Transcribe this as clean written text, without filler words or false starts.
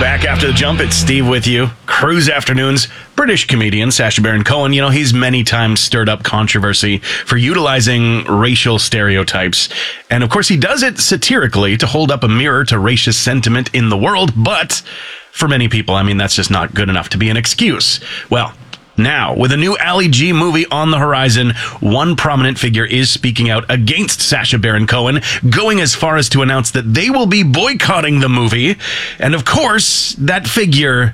Back after the jump, it's Steve with you. Cruise Afternoons, British comedian Sacha Baron Cohen. You know, he's many times stirred up controversy for utilizing racial stereotypes. And of course, he does it satirically to hold up a mirror to racist sentiment in the world. But for many people, I mean, that's just not good enough to be an excuse. Well, now, with a new Ali G movie on the horizon, one prominent figure is speaking out against Sacha Baron Cohen, going as far as to announce that they will be boycotting the movie. And of course, that figure